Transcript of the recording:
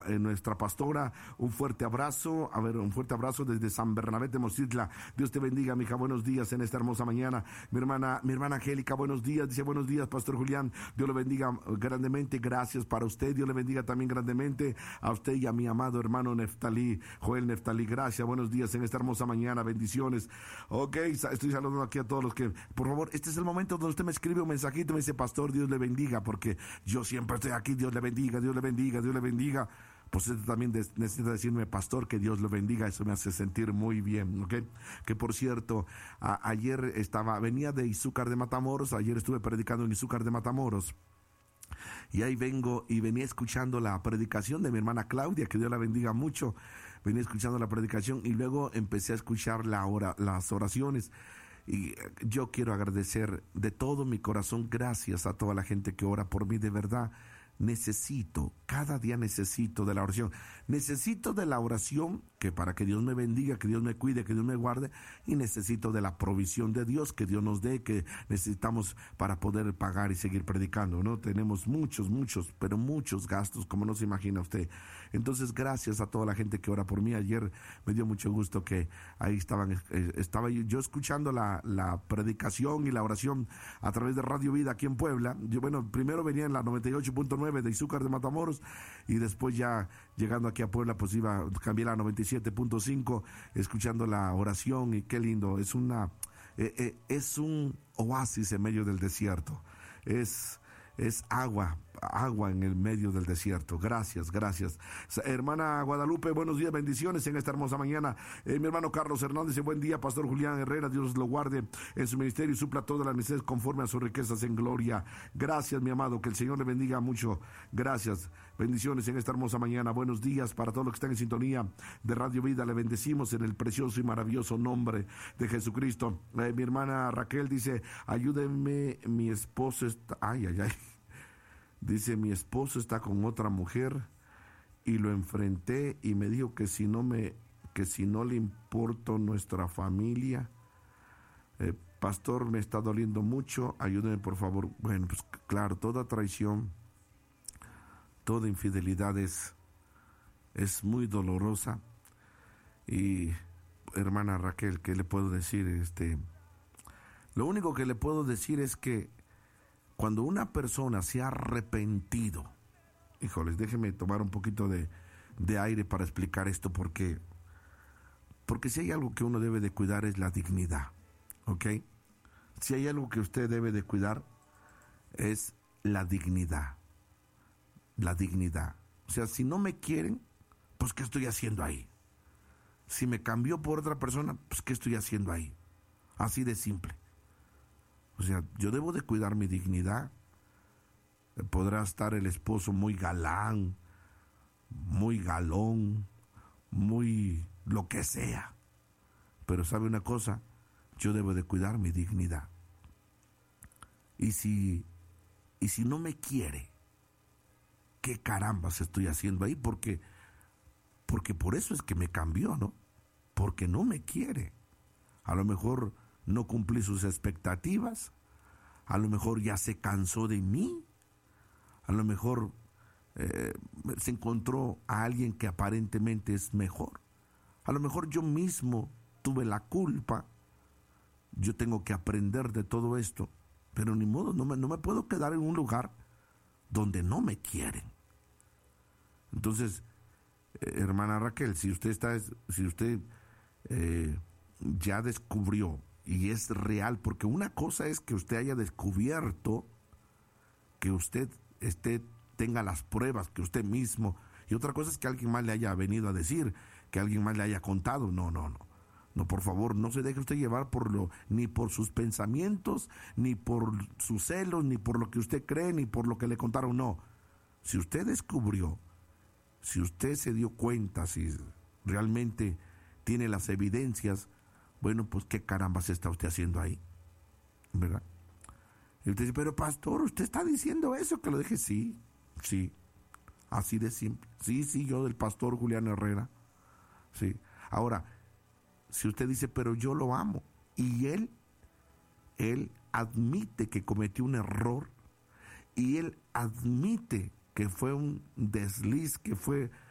nuestra pastora, un fuerte abrazo. A ver, un fuerte abrazo desde San Bernabé de Mocitla. Dios te bendiga, mija, buenos días en esta hermosa mañana. Mi hermana Angélica, buenos días, dice buenos días, Pastor Julián, Dios lo bendiga grandemente, gracias para usted, Dios le bendiga también grandemente a usted y a mi amado hermano Neftalí, Joel Neftalí, gracias, buenos días en esta hermosa mañana, bendiciones. Ok, estoy saludando aquí a todos los que, por favor, este es el momento donde usted me escribe un mensajito, me dice, pastor, Dios le bendiga, porque yo siempre estoy aquí, Dios le bendiga, Dios le bendiga, Dios le bendiga. Pues usted también necesita decirme, pastor, que Dios lo bendiga, eso me hace sentir muy bien, ¿ok? Que por cierto, ayer venía de Izúcar de Matamoros, ayer estuve predicando en Izúcar de Matamoros, y ahí vengo y venía escuchando la predicación de mi hermana Claudia, que Dios la bendiga mucho, venía escuchando la predicación y luego empecé a escuchar las oraciones. Y yo quiero agradecer de todo mi corazón, gracias a toda la gente que ora por mí, de verdad. Cada día necesito de la oración. Necesito de la oración, que para que Dios me bendiga, que Dios me cuide, que Dios me guarde, y necesito de la provisión de Dios, que Dios nos dé, que necesitamos para poder pagar y seguir predicando, ¿no? Tenemos muchos gastos, como no se imagina usted. Entonces, gracias a toda la gente que ora por mí. Ayer me dio mucho gusto que ahí estaba yo escuchando la predicación y la oración a través de Radio Vida aquí en Puebla. Primero venía en la 98.9 de Izúcar de Matamoros, y después ya llegando aquí a Puebla pues cambié a la 97.5 escuchando la oración, y qué lindo, es un oasis en medio del desierto, es agua en el medio del desierto. Gracias. Hermana Guadalupe, buenos días, bendiciones en esta hermosa mañana. Mi hermano Carlos Hernández, buen día, Pastor Julián Herrera, Dios lo guarde en su ministerio y supla todas las necesidades conforme a sus riquezas en gloria. Gracias, mi amado, que el Señor le bendiga mucho. Gracias, bendiciones en esta hermosa mañana. Buenos días para todos los que están en sintonía de Radio Vida, le bendecimos en el precioso y maravilloso nombre de Jesucristo. Mi hermana Raquel dice, ayúdenme, mi esposo está... Dice, mi esposo está con otra mujer y lo enfrenté y me dijo que si no le importo nuestra familia, pastor, me está doliendo mucho, ayúdenme por favor. Bueno, pues claro, toda traición, toda infidelidad es muy dolorosa. Y hermana Raquel, ¿qué le puedo decir? Lo único que le puedo decir es que cuando una persona se ha arrepentido, híjoles, déjeme tomar un poquito de aire para explicar esto, porque si hay algo que uno debe de cuidar es la dignidad, ¿ok? Si hay algo que usted debe de cuidar es la dignidad. La dignidad. O sea, si no me quieren, pues ¿qué estoy haciendo ahí? Si me cambió por otra persona, pues ¿qué estoy haciendo ahí? Así de simple. O sea, yo debo de cuidar mi dignidad. Podrá estar el esposo muy galán, muy galón, muy lo que sea. Pero ¿sabe una cosa? Yo debo de cuidar mi dignidad. Y si no me quiere, ¿qué carambas estoy haciendo ahí? Porque por eso es que me cambió, ¿no? Porque no me quiere. A lo mejor no cumplí sus expectativas, a lo mejor ya se cansó de mí, a lo mejor se encontró a alguien que aparentemente es mejor, a lo mejor yo mismo tuve la culpa. Yo tengo que aprender de todo esto, pero ni modo, no me puedo quedar en un lugar donde no me quieren. Entonces, hermana Raquel, si usted ya descubrió, y es real, porque una cosa es que usted haya descubierto, que usted tenga las pruebas, que usted mismo, y otra cosa es que alguien más le haya venido a decir, que alguien más le haya contado. No, por favor, no se deje usted llevar ni por sus pensamientos, ni por sus celos, ni por lo que usted cree, ni por lo que le contaron. No, si usted descubrió, si usted se dio cuenta, si realmente tiene las evidencias, bueno, pues qué carambas está usted haciendo ahí, ¿verdad? Y usted dice, pero pastor, usted está diciendo eso, que lo deje. Sí, así de simple. Sí, yo del pastor Julián Herrera. Sí. Ahora, si usted dice, pero yo lo amo, y él admite que cometió un error, y él admite que fue un desliz, que fue